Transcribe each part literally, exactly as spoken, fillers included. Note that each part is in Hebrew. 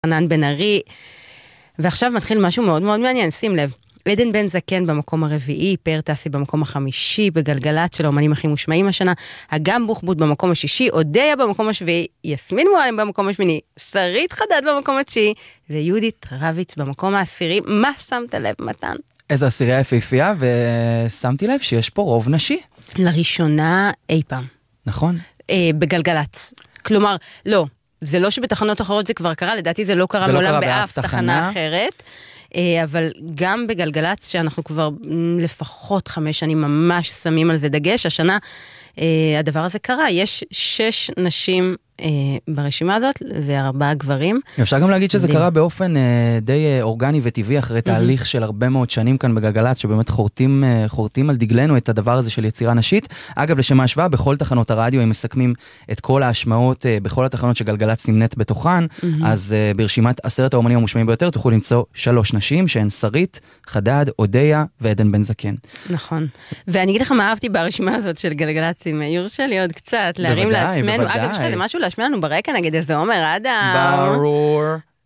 חנן בן ארי, ועכשיו מתחיל משהו מאוד מאוד מעניין, שים לב. עדן בן זקן במקום הרביעי, פאר טסי במקום החמישי, בגלגלת של האומנים הכי מושמעים השנה, אגם בוחבוט במקום השישי, אודיה במקום השביעי, יסמין מועלם במקום השמיני, שרית חדד במקום התשיעי, ויהודית רביץ במקום העשירי. מה שמת לב, מתן? איזו עשירייה יפהפייה, ושמתי לב שיש פה רוב נשי. לראשונה אי פעם. נכון. אה, בגלגלת. כלומר, לא. זה לא שבתחנות אחרות זה כבר קרה, לדעתי זה לא קרה זה מעולם לא קרה באף באף תחנה תחנה. אחרת, אבל גם בגלגלצ, שאנחנו כבר לפחות חמש שנים ממש שמים על זה דגש, השנה הדבר הזה קרה, יש שש נשים ברשימה הזאת, וארבעה גברים. אפשר גם להגיד שזה קרה באופן די אורגני וטבעי, אחרי תהליך של הרבה מאוד שנים כאן בגלגלצ, שבאמת חורטים, חורטים על דגלנו את הדבר הזה של יצירה נשית. אגב, לשם ההשוואה, בכל תחנות הרדיו הם מסכמים את כל ההשמעות, בכל התחנות שגלגלצ נמנית בתוכן, אז ברשימת עשרת האומנים המושמעים ביותר, תוכלו למצוא שלוש נשים, שהן שרית, חדד, אודיה ועדן בן זקן. נכון. ואני אגיד לך מה אהבתי ברשימה הזאת של גלגלצ, אם יורשה לי עוד קצת, להרים לעצמנו. אגב, שכה, זה משהו להשמיע לנו ברקע, נגיד איזה עומר אדם. ברור.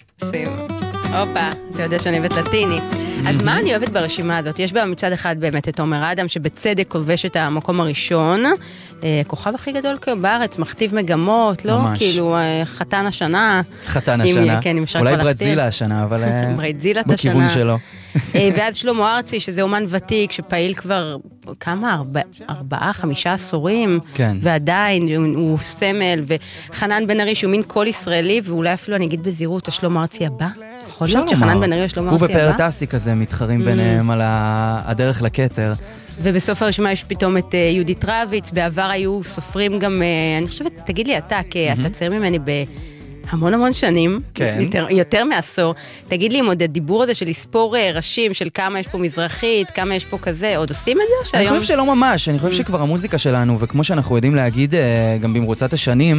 הופה, אתה יודע שאני אוהבת לטיני. אז מה אני אוהבת ברשימה הזאת? יש בה מצד אחד באמת את עומר אדם, שבצדק כובש את המקום הראשון, כוכב הכי גדול כאילו בארץ, מכתיב מגמות, לא? כאילו חתן השנה. חתן השנה. כן, אם אפשר אולי כבר להכתיב. ברזילה השנה, אבל ברזילה את השנה. בכיוון שלו. ואז שלמה ארצי, שזה אומן ותיק, שפעיל כבר כמה, ארבע, ארבעה, חמישה עשורים, כן. ועדיין הוא, הוא סמל, וחנן בן ארי, שהוא מין קול ישראלי, ואולי אפילו אני אגיד בזהירות, השלמה ארצי הבא. יכול להיות שחנן בן ארי או שלמה ארצי הבא? הוא ופאר טסי כזה מתחרים ביניהם על הדרך לכתר. ובסוף הרשימה יש פתאום את יהודית רביץ, בעבר היו סופרים גם, אני חושבת, תגיד לי אתה, כי אתה צעיר ממני בהמון המון שנים, כן. יותר, יותר מעשור, תגיד לי אם עוד הדיבור הזה של לספור ראשים, של כמה יש פה מזרחית, כמה יש פה כזה, עוד עושים את זה? אני חושב שלא ממש, אני חושב שכבר המוזיקה שלנו, וכמו שאנחנו יודעים להגיד גם במרוצת השנים,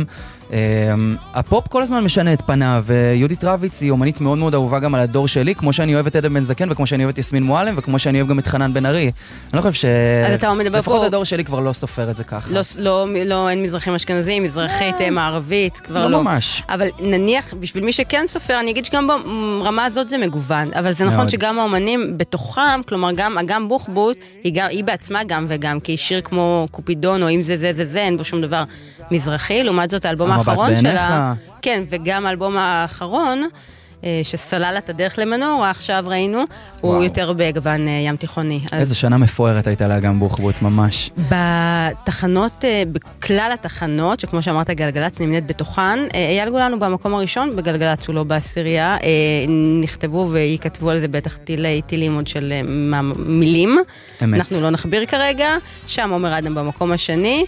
הפופ כל הזמן משנה את פניו, ויהודית רביץ היא אומנית מאוד מאוד אהובה גם על הדור שלי, כמו שאני אוהב את עדן בן זקן, וכמו שאני אוהב את יסמין מועלם, וכמו שאני אוהב גם את חנן בן ארי. אני לא חושב ש... לפחות הדור שלי כבר לא סופר את זה ככה. לא, לא, לא, אין מזרחים אשכנזים, מזרחית, מערבית, כבר לא. לא ממש. אבל נניח, בשביל מי שכן סופר, אני אגיד שגם ברמה הזאת זה מגוון, אבל זה נכון שגם האומנים בתוכם, כלומר גם אגם בוחבוט, היא, גם, היא בעצמה גם וגם, כי היא שיר כמו קופידון, או אם זה זה זה זה, אין בו שום דבר מזרחי, לעומת זאת האלבום האחרון שלה, כן, וגם האלבום האחרון, שסלל את הדרך למנורה, עכשיו ראינו, הוא יותר בגוון ים תיכוני. איזו שנה מפוארת הייתה לה גם בוחבוט, ממש. בתחנות, בכלל התחנות, שכמו שאמרת גלגלצ נמנית בתוכן, אייל גולן במקום הראשון, בגלגלצ הוא לא בעשירייה, נכתבו ויקטבו על זה בטח טילי, טילים עוד של מילים. אמת. אנחנו לא נחביר כרגע, שם עומר אדם במקום השני,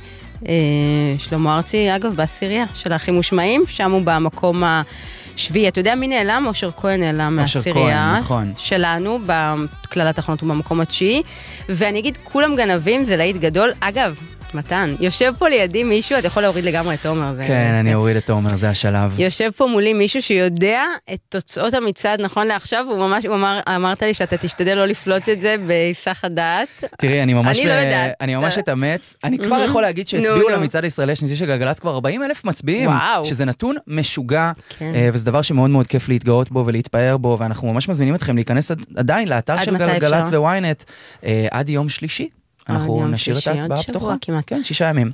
שלמה ארצי, אגב, בעשירייה של האחים מושמעים, שם הוא במקום השביעי. אתה יודע מי נעלם? אושר כהן נעלם מהעשירייה נכון. שלנו, בכלל התחנות הוא במקום התשיעי, ואני אגיד, כולם גנבים, זה להיט גדול. אגב, מתן, יושב פה לידי מישהו, אתה יכול להוריד לגמרי את עומר. כן, אני אוריד את עומר, זה השלב. יושב פה מולי מישהו שיודע את תוצאות המצעד נכון לעכשיו, הוא ממש, הוא אמר, אמרת לי שאתה תשתדל לא לפלוץ את זה בהיסח הדעת. תראי, אני ממש, אני לא יודעת. אני ממש אתאמץ. אני כבר יכול להגיד שהצביעו למצעד הישראלי השנתי של גלגלצ כבר ארבעים אלף מצביעים, שזה נתון משוגע, וזה דבר שמאוד מאוד כיף להתגאות בו ולהתפאר בו, ואנחנו ממש מזמינים אתכם להיכנס עדיין לאתר של גלגלצ וויינט עד יום שלישי. אנחנו נשאיר את ההצבעה פתוחה. כן, שישה ימים.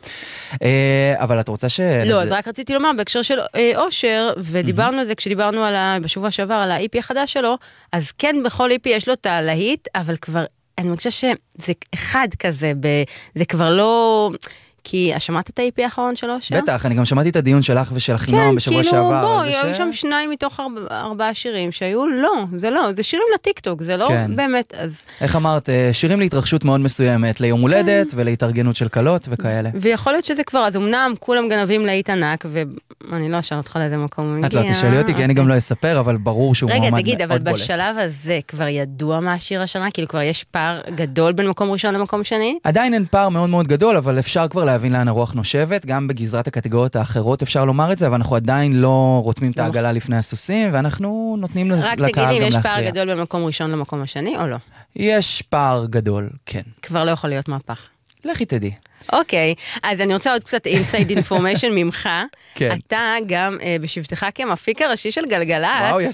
אבל את רוצה ש... לא, אז רק רציתי לומר, בהקשר של אושר, ודיברנו על זה כשדיברנו בשבוע שעבר על ה-איפי החדש שלו, אז כן, בכל איפי יש לו את הלהיט, אבל כבר, אני מרגישה שזה אחד כזה, זה כבר לא... כי שמעת את ה-איפי האחרון שלו? בטח, אני גם שמעתי את הדיון שלך ושל אחינועם בשבוע שעבר. כן, כאילו, בוא, היו שם שניים מתוך ארבעה שירים שהיו, לא, זה לא, זה שירים לטיקטוק, זה לא באמת, אז... איך אמרת, שירים להתרחשות מאוד מסוימת, ליום הולדת ולהתארגנות של קלות וכאלה. ויכול להיות שזה כבר, אז אמנם כולם גנבים להיט ענק, ואני לא אשאל אותך לאיזה מקום. את לא תשאלי אותי, כי אני גם לא אספר, אבל ברור שהוא מועמד מאוד בולט. רגע, תגיד, אבל בשלב הזה כבר ידוע מה השיר השנה? כאילו כבר יש פער גדול בין מקום ראשון למקום שני? עדיין אין פער מאוד מאוד גדול, אבל אפשר כבר להבין לאן הרוח נושבת, גם בגזרת הקטגוריות האחרות אפשר לומר את זה, אבל אנחנו עדיין לא רותמים את העגלה לפני הסוסים, ואנחנו נותנים לקהל גם להכריע. רק תגידי, יש פער גדול בין מקום ראשון למקום השני, או לא? יש פער גדול, כן. כבר לא יכול להיות מהפך. לכי תדעי. אוקיי, אז אני רוצה עוד קצת אינסייד אינפורמיישן ממך. כן. אתה גם בשבתך כמפיק הראשי של גלגלצ. וואו,